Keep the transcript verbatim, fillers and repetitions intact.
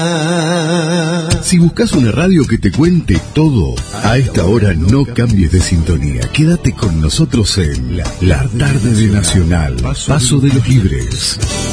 Si buscas una radio que te cuente todo, a esta hora no cambies de sintonía. Quédate con nosotros en La Tarde de Nacional, Paso de los Libres.